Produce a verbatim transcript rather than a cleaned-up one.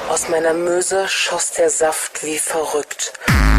Aus meiner Möse schoss der Saft wie verrückt.